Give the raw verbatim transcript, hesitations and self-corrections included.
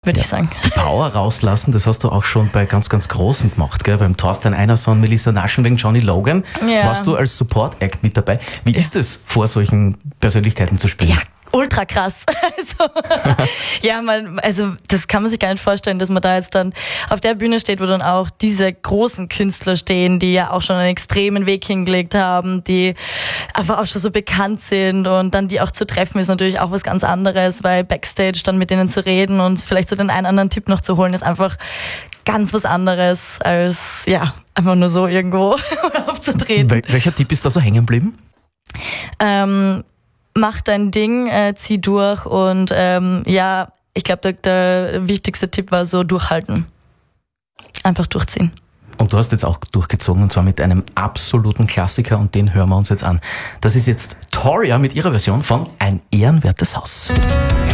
würde ich sagen. Die Power rauslassen, das hast du auch schon bei ganz, ganz Großen gemacht, gell? Beim Thorstein Einerson, Melissa Naschenweng, Johnny Logan. Ja. Warst du als Support-Act mit dabei. Wie ist es, vor solchen Persönlichkeiten zu spielen? Ja, ultra krass. Also, ja, man, also das kann man sich gar nicht vorstellen, dass man da jetzt dann auf der Bühne steht, wo dann auch diese großen Künstler stehen, die ja auch schon einen extremen Weg hingelegt haben, die einfach auch schon so bekannt sind, und dann die auch zu treffen ist natürlich auch was ganz anderes, weil Backstage dann mit denen zu reden und vielleicht so den einen anderen Tipp noch zu holen, ist einfach ganz was anderes als, ja, einfach nur so irgendwo aufzutreten. Wel- welcher Tipp ist da so hängen geblieben? Ähm, mach dein Ding, äh, zieh durch, und ähm, ja, ich glaube, der, der wichtigste Tipp war so durchhalten. Einfach durchziehen. Und du hast jetzt auch durchgezogen, und zwar mit einem absoluten Klassiker, und den hören wir uns jetzt an. Das ist jetzt Toria mit ihrer Version von Ein ehrenwertes Haus.